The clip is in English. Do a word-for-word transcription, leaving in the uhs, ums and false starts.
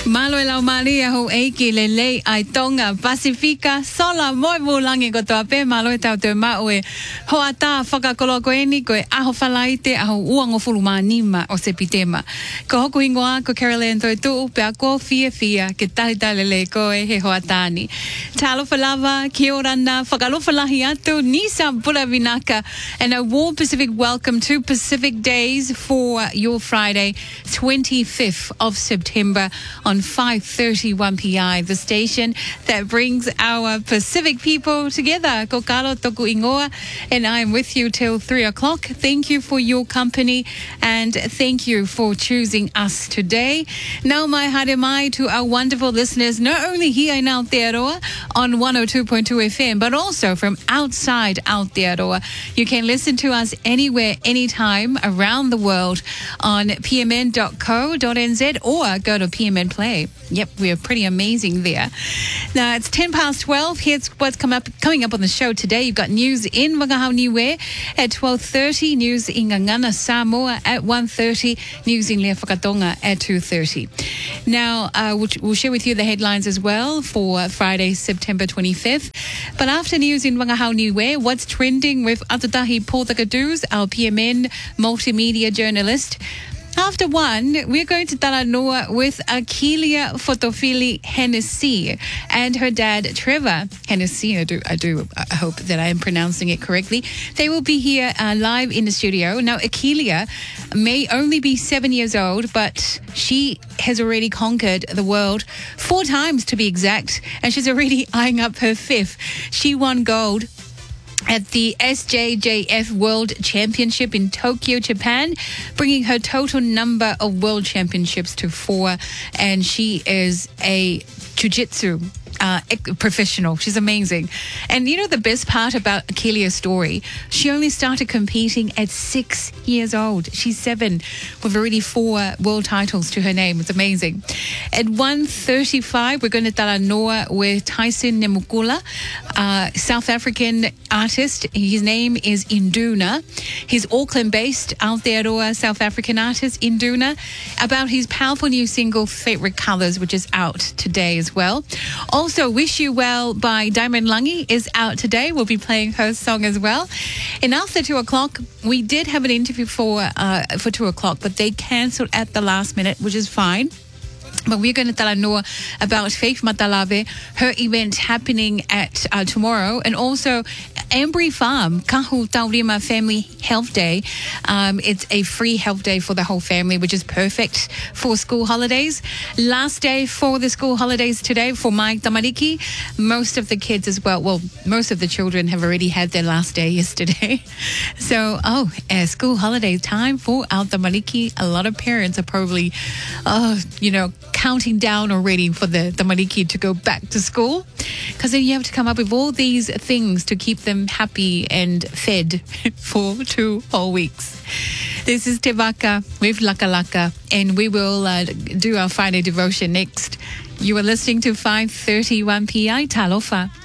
Malo e lau mali ho eiki le lei ai tonga Pasifika sola moi mulangi ko toa pe malo e tau te mau e ho ata whakakolo ko eni ko e aho whalaite aho uango fulumanima o se pitema. Ko hoku ingoa ko Caroline toi tu pe a ko fia fia ke tahi tale le ko e he ho atani. Talo whalawa, kia ora na, whakalo whalahi atu, Nisa Bula Vinaka, and a warm Pacific welcome to Pacific Days for your Friday, twenty-fifth of September on five thirty-one P I, the station that brings our Pacific people together. Ko kalo toku ingoa, and I'm with you till three o'clock. Thank you for your company, and thank you for choosing us today. Now mai haere mai to our wonderful listeners, not only here in Aotearoa on one oh two point two F M, but also from outside Aotearoa. You can listen to us anywhere, anytime around the world on p m n dot co dot n z or go to P M N Play. Yep, we are pretty amazing there. Now it's ten past twelve. Here's what's come up, coming up on the show today. You've got news in Whakahau at twelve thirty, news in Ngangana, Samoa at one thirty, news in Lea Whakatonga at two thirty. Now, uh, we'll, we'll share with you the headlines as well for Friday, September twenty-fifth. But after news in Whakahau Niue, what's trending with Atutahi Portakadus, our P M N multimedia journalist. After one, we're going to Talanoa with Akelia Fotofili Hennessy and her dad, Trevor Hennessy. I do, I do I hope that I am pronouncing it correctly. They will be here uh, live in the studio. Now, Akelia may only be seven years old, but she has already conquered the world four times to be exact, and she's already eyeing up her fifth. She won gold at the S J J F World Championship in Tokyo, Japan, bringing her total number of world championships to four. And she is a jiu-jitsu uh, professional. She's amazing. And you know the best part about Akelia's story? She only started competing at six years old. She's seven with already four world titles to her name. It's amazing. At one thirty-five, we're going to Talanoa with Tyson Nemukula, uh, South African artist. His name is Induna. He's Auckland-based Aotearoa South African artist, Induna, about his powerful new single, Favorite Colors, which is out today as well. Also, Wish You Well by Diamond Langi is out today. We'll be playing her song as well. And after two o'clock, we did have an interview for uh, for two o'clock, but they cancelled at the last minute, which is fine. But we're going to Talanoa about Faith Matalave, her event happening at uh, tomorrow, and also Embry Farm, Kahu Taurima Family Health Day. Um, it's a free health day for the whole family, which is perfect for school holidays. Last day for the school holidays today for my Tamariki. Most of the kids as well, well, most of the children have already had their last day yesterday. So, oh, uh, school holiday time for our Tamariki. A lot of parents are probably, oh, you know, counting down already for the Tamariki to go back to school, because then you have to come up with all these things to keep them happy and fed for two whole weeks. This is Te Waka with Laka Laka, and we will uh, do our Friday devotion next. You are listening to five thirty-one P I Talofa.